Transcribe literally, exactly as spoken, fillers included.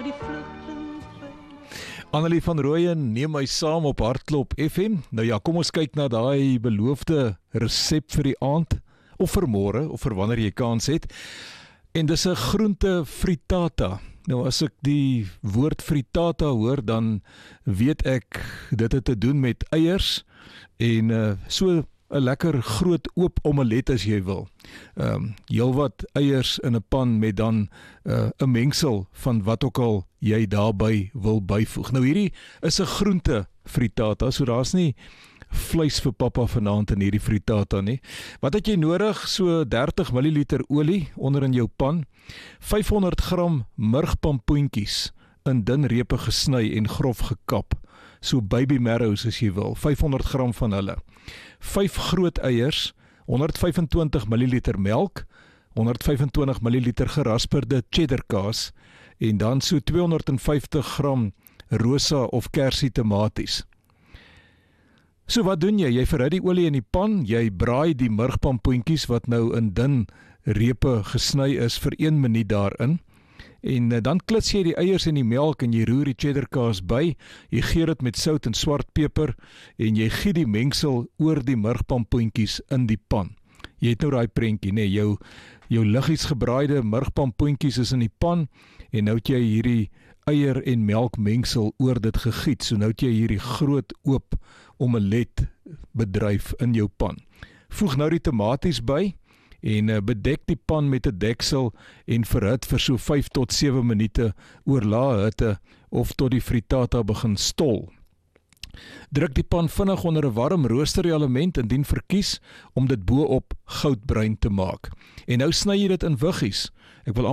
die vlugten vlieg. Annelie van Rooyen neem my saam op Hartklop F M. Nou ja, kom ons kyk na daai beloofde resep vir die aand, of vir môre, of vir wanneer jy kans het. En dis 'n groente frittata. Nou as ek die woord frittata hoor, dan weet ek dit het te doen met eiers en uh, so 'n lekker groot oop omelet as jy wil. Ehm um, heelwat eiers in 'n pan met dan 'n uh, mengsel van wat ook al jy daarbey wil byvoeg. Nou hierdie is 'n groente frittata, so daar's nie vleis vir pappa vanaand in hierdie frittata nie. Wat het jy nodig? So dertig milliliter olie onder in jou pan, vyfhonderd gram murgpampoentjies in dun repe gesny en grof gekap, so baby marrows as jy wil, vyfhonderd gram van hulle, vyf groot eiers, honderd vyfentwintig milliliter melk, honderd vyfentwintig milliliter gerasperde cheddar kaas en dan so tweehonderd vyftig gram rosa of kersie tomaties. So wat doen jy? Jy verhit die olie in die pan, jy braai die murgpampoentjies wat nou in dun repe gesny is vir een minuut daarin. En uh, dan klits jy die eiers en die melk en jy roer die cheddar kaas by, jy geur dit met sout en swart peper en jy giet die mengsel oor die murgpampoentjies in die pan. Jy het nou daai prentjie, nee, jou jou liggies gebraaide murgpampoentjies is in die pan en nou het jy hierdie eier en melk mengsel oor dit gegiet. So nou het jy hierdie groot oop omelet bedryf in jou pan. Voeg nou die tomaties by en bedek die pan met 'n deksel en verhit vir so vyf tot sewe minute oor lae hitte of tot die frittata begin stol. Druk die pan vinnig onder 'n warm roosterelement indien verkies om dit bo-op goudbruin te maak. En nou sny jy dit in wiggies. Ek wil